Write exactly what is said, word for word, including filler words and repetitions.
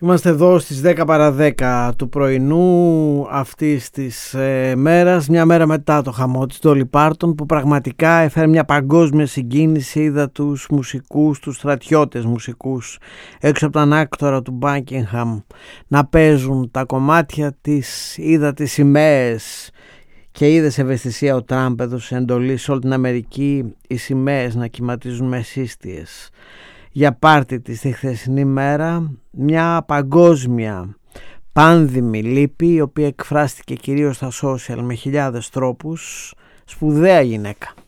Είμαστε εδώ στις δέκα παρά δέκα του πρωινού αυτής της ε, μέρας, μια μέρα μετά το χαμό της Dolly Parton, που πραγματικά έφερε μια παγκόσμια συγκίνηση. Είδα τους μουσικούς, τους στρατιώτες μουσικούς έξω από τα ανάκτορα του Buckingham να παίζουν τα κομμάτια της, είδα τις σημαίες και είδε σε ευαισθησία ο Τραμπ, έδωσε εντολή σε όλη την Αμερική οι σημαίες να κυματίζουν με σύστιες για πάρτι της τη χθεσινή μέρα. Μια παγκόσμια πάνδημη λύπη, η οποία εκφράστηκε κυρίως στα social με χιλιάδες τρόπους. Σπουδαία γυναίκα.